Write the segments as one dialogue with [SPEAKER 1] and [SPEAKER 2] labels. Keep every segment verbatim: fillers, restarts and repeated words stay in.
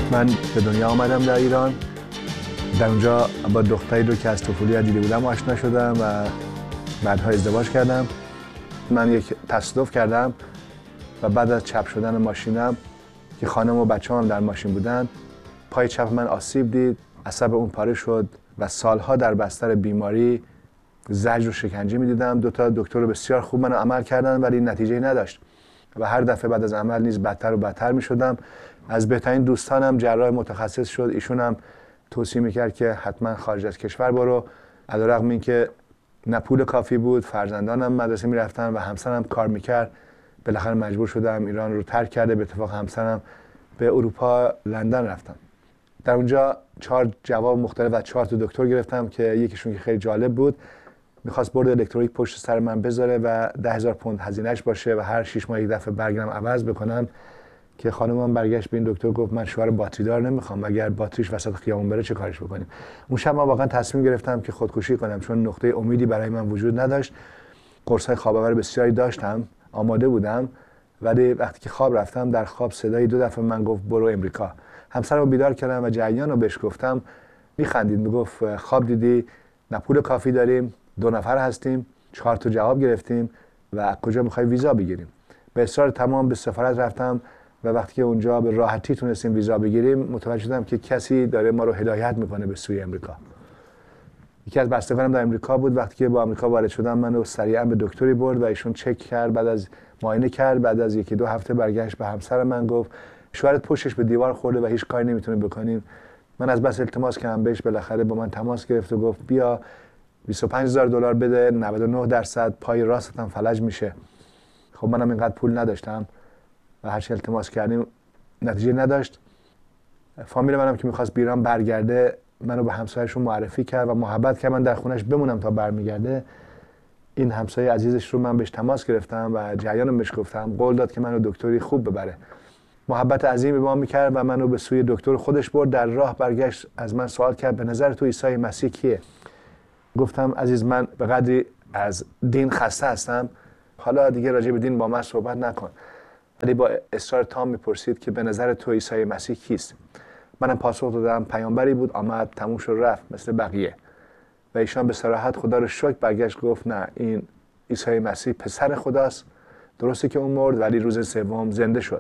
[SPEAKER 1] من به دنیا آمدم در ایران. در اونجا با دختری رو که از طفولی دیده بودم آشنا شدم و بعدها ازدواج کردم. من یک تصادف کردم و بعد از چپ شدن ماشینم که خانم و بچه‌ام در ماشین بودن، پای چپ من آسیب دید، عصب اون پاره شد و سالها در بستر بیماری زجر و شکنجه می‌دیدم. دو تا دکتر بسیار خوب منو عمل کردن ولی نتیجه‌ای نداشت و هر دفعه بعد از عمل نیز بدتر و بدتر می‌شدم. از بهترین دوستانم جراح متخصص شد، ایشون هم توصیه می‌کرد که حتما خارج از کشور برو. علیرغم اینکه نه پول کافی بود، فرزندانم مدرسه می‌رفتن و همسرم کار می‌کرد، بالاخره مجبور شدم ایران رو ترک کرده. به اتفاق همسرم به اروپا، لندن رفتم. در اونجا چهار جواب مختلف و چهار تا دکتر گرفتم که یکیشون که خیلی جالب بود، میخواست برد الکترونیک پشت سر من بذاره و ده هزار پوند هزینهش باشه و هر شش ماه یک دفعه برگردم عوض بکنم. که خانمم برگشت به این دکتر گفت من شوهر باتری دار نمیخوام، اگر باتریش وسط خیابون بره چه کارش بکنیم. اون شب من واقعا تصمیم گرفتم که خودکشی کنم، چون نقطه امیدی برای من وجود نداشت. قرص‌های خواب‌آور بسیاری داشتم، آماده بودم، ولی وقتی که خواب رفتم در خواب صدای دو دفعه من گفت برو امریکا. همسرم رو بیدار کردم و جریان رو بهش گفتم. میخندید، میگفت خواب دیدی؟ نه پول کافی داریم، دو نفر هستیم، چهار تا جواب گرفتیم و کجا میخوای ویزا بگیریم؟ به اصرار تمام به سفارت رفتم و وقتی که اونجا به راحتی تونستیم ویزا بگیریم، متوجه شدم که کسی داره ما رو هدایت میکنه به سوی امریکا. یکی از بستگانم در امریکا بود. وقتی که با امریکا وارد شدم منو سریعا به دکتری برد و ایشون چک کرد، بعد از معاینه کرد، بعد از یکی دو هفته برگشت به همسر من گفت شوهرت پشتش به دیوار خورده و هیچ کاری نمیتونه بکنیم. من از بس التماس کردم بهش، بالاخره با من تماس گرفت و گفت بیا بیست و پنج هزار دلار بده، نود و نه درصد پای راستم فلج میشه. خب منم اینقدر پول نداشتم و هر چی التماس کردیم نتیجه نداشت. فامیل منم که میخواست بیران برگرده منو به همسایه‌شون معرفی کرد و محبت کرد من در خونش بمونم تا برمیگرده. این همسایه عزیزش رو من بهش تماس گرفتم و جریانم بهش گفتم، قول داد که منو دکتری خوب ببره. محبت عظیمی به ما میکرد و منو به سوی دکتر خودش برد. در راه برگشت از من سوال کرد به نظر تو عیسی مسیح کیه؟ گفتم عزیز من به قدری از دین خسته هستم، حالا دیگه راجع به دین با من صحبت نکن. ولی با اصرار تام میپرسید که به نظر تو عیسی مسیح کیست؟ منم پاسخ دادم پیامبری بود، آمد تموم شد رفت مثل بقیه. و ایشان به صراحت خدا رو شکر برگشت گفت نه، این عیسی مسیح پسر خداست. درسته که اون مرد ولی روز سوم زنده شد.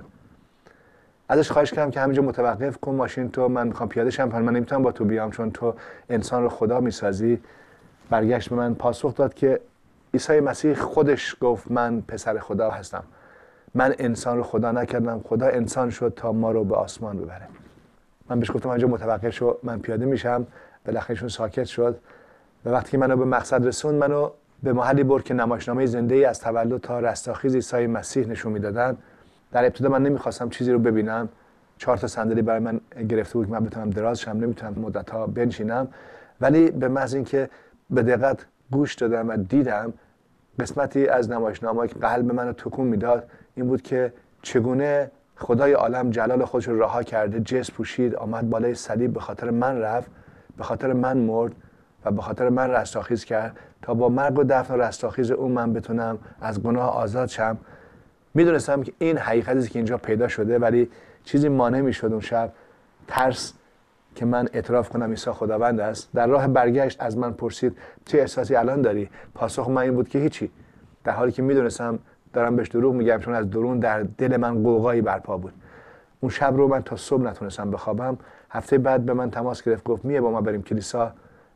[SPEAKER 1] ازش خواهش کردم که همینجا متوقف کن ماشین تو، من میخوام پیاده شم، من نمیتونم با تو بیام چون تو انسان رو خدا میسازی. برگشت به من پاسخ داد که عیسی مسیح خودش گفت من پسر خدا هستم، من انسان رو خدا نکردم، خدا انسان شد تا ما رو به آسمان ببره. من بهش گفتم اینجا متوقف شو، من پیاده میشم. بالاخره ساکت شد و وقتی که منو به مقصد رسوند منو به محلی برد که نمایشنامه زنده‌ای از تولد تا رستاخیز عیسی مسیح نشون میدادن. در ابتدا من نمیخواستم چیزی رو ببینم. چهار تا صندلی برای من گرفته بود که من بتونم دراز شم، نمیتونم مدت‌ها بنشینم. ولی به محض اینکه به دقت گوش دادم و دیدم، قسمتی از نمایشنامه که قلب منو تکون میداد این بود که چگونه خدای عالم جلال خودش رو رها کرده، جسم پوشید، آمد بالای صلیب، به خاطر من رفت، به خاطر من مرد و به خاطر من رستاخیز کرد تا با مرگ و دفن و رستاخیز اون من بتونم از گناه آزاد شم. میدونستم که این حقیقتی که اینجا پیدا شده، ولی چیزی مانع میشد اون شب، ترس که من اعتراف کنم عیسی خداوند است. در راه برگشت از من پرسید چه احساسی الان داری؟ پاسخ من این بود که هیچی، در حالی که میدونستم دارم بهش دروغ میگم، چون از درون در دل من قوقایی برپا بود. اون شب رو من تا صبح نتونستم بخوابم. هفته بعد به من تماس گرفت گفت میه با ما بریم کلیسا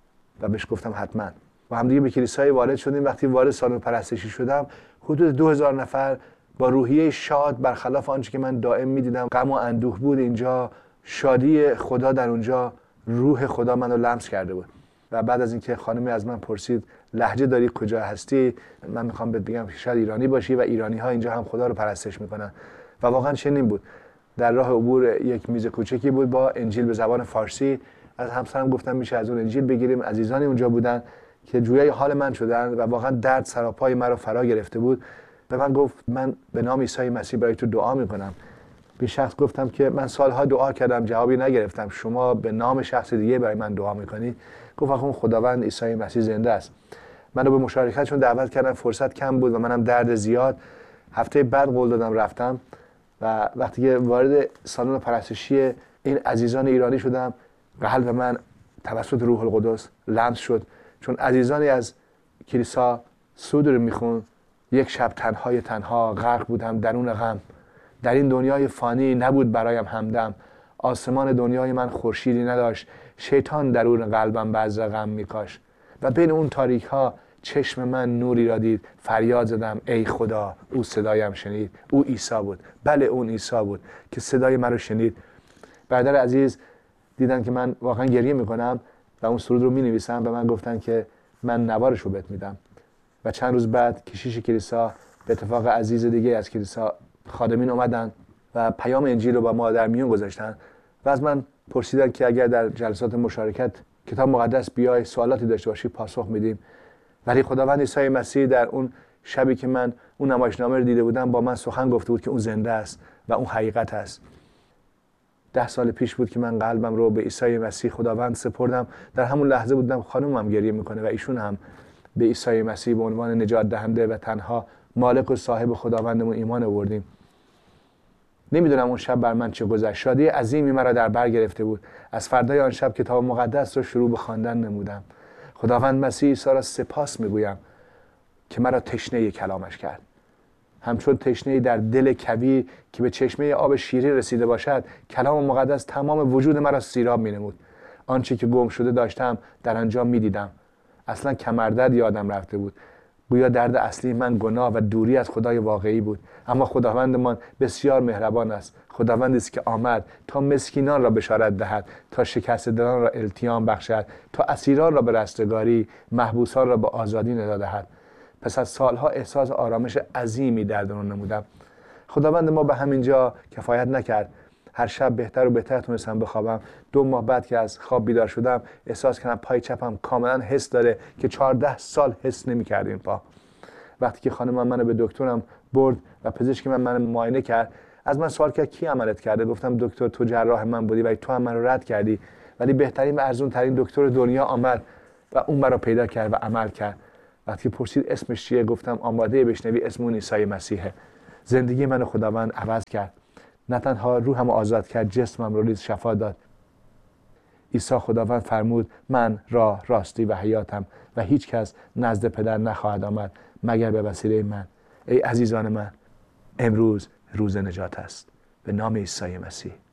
[SPEAKER 1] و بهش گفتم حتما. با هم دیگه به کلیسای وارد شدیم. وقتی وارد سالن پرستشی شدم حدود دو هزار نفر با روحیه شاد، برخلاف آنچه که من دائم میدیدم غم و اندوه بود، اینجا شادی خدا در اونجا، روح خدا منو لمس کرده بود. و بعد از اینکه خانمی از من پرسید لهجه داری، کجا هستی، من میخوام بهت بگم که شاید ایرانی باشی و ایرانی ها اینجا هم خدا رو پرستش میکنن. و واقعا چنین بود. در راه عبور یک میز کوچکی بود با انجیل به زبان فارسی. از همسرم گفتم میشه از اون انجیل بگیریم. عزیزانی اونجا بودن که جویای حال من شدن و واقعا درد سراپای مرا فرا گرفته بود. به من گفت من به نام عیسی مسیح برای تو دعا میکنم. به شخص گفتم که من سالها دعا کردم جوابی نگرفتم، شما به نام شخص دیگه برای من دعا میکنید؟ گفت آخه خداوند عیسی مسیح زنده است. منو به مشارکتشون دعوت کردن، فرصت کم بود و منم درد زیاد. هفته بعد قول دادم رفتم و وقتی که وارد سالن پرستشی این عزیزان ایرانی شدم، قلب من توسط روح القدس لمس شد، چون عزیزانی از کلیسا سود رو میخون. یک شب تنهای تنها غرق بودم درون غم. در این دنیای فانی نبود برایم همدم. آسمان دنیای من خورشیدی نداشت، شیطان درون قلبم بذر غم میکاش. و بین اون تاریک ها چشم من نوری را دید، فریاد زدم ای خدا. او صدایم شنید. او عیسی بود. بله اون عیسی بود که صدای من رو شنید. برادر عزیز دیدن که من واقعا گریه میکنم و اون سرود رو مینویسم، به من گفتن که من نوارش رو بهت میدم. و چند روز بعد کشیش کلیسا به اتفاق عزیز دیگه از کلیسا خادمین اومدن و پیام انجیل رو با ما در میون گذاشتن و از من پرسیدن که اگر در جلسات مشارکت کتاب مقدس بیای سوالاتی داشته باشی پاسخ میدیم. ولی خداوند عیسی مسیح در اون شبی که من اون نمایشنامه رو دیده بودم با من سخن گفته بود که اون زنده است و اون حقیقت است. ده سال پیش بود که من قلبم رو به عیسی مسیح خداوند سپردم. در همون لحظه بودم خانومم گریه میکنه و ایشون هم به عیسی مسیح به عنوان نجات دهنده و تنها مالک و صاحب خداوندمون ایمان آوردیم. نمیدونم اون شب بر من چه گذشت. شادی عظیمی مرا در بر گرفته بود. از فردای آن شب کتاب مقدس رو شروع به خواندن نمودم. خداوند مسیح عیسی را سپاس میگویم که مرا تشنه کلامش کرد. همچون تشنه در دل کویر که به چشمه آب شیرین رسیده باشد، کلام مقدس تمام وجود مرا سیراب مینمود. آنچه که گم شده داشتم در آنجا میدیدم. اصلا کمردرد یادم رفته بود. گویا درد اصلی من گناه و دوری از خدای واقعی بود. اما خداوندمان بسیار مهربان است. خداوندی است که آمد تا مسکینان را بشارت دهد، تا شکست دلان را التیام بخشد، تا اسیران را به رستگاری، محبوسان را به آزادی ندا دهد. پس از سالها احساس آرامش عظیمی در درون نمودم. خداوند ما به همین جا کفایت نکرد. هر شب بهتر و بهتر تونستم بخوابم. دو ماه بعد که از خواب بیدار شدم احساس کردم پای چپم کاملا حس داره که چهارده سال حس نمی‌کرد این پا. وقتی که خانمم منو به دکترم برد و پزشک من منو معاینه کرد، از من سوال کرد کی عملت کرده؟ گفتم دکتر تو جراح من بودی و تو هم منو رد کردی، ولی بهترین و ارزون ترین دکتر دنیا آمد و اون مرا پیدا کرد و عمل کرد. وقتی پرسید اسمش چیه، گفتم آماده بشنوی، اسم اون عیسی مسیحه. زندگی منو خداوند عوض کرد. نه تنها روحم آزاد کرد، جسمم رو نیز شفا داد. عیسی خداوند فرمود من راه، راستی و حیاتم و هیچ کس نزد پدر نخواهد آمد مگر به وسیله من. ای عزیزان من، امروز روز نجات است. به نام عیسی مسیح.